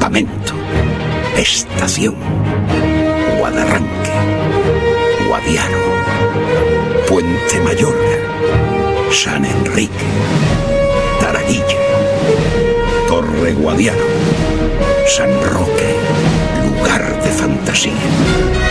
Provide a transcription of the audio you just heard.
Campamento, estación, Guadarranque, Guadiaro, Puente Mayorga, San Enrique, Taraguilla, Torre Guadiaro, San Roque, lugar de fantasía.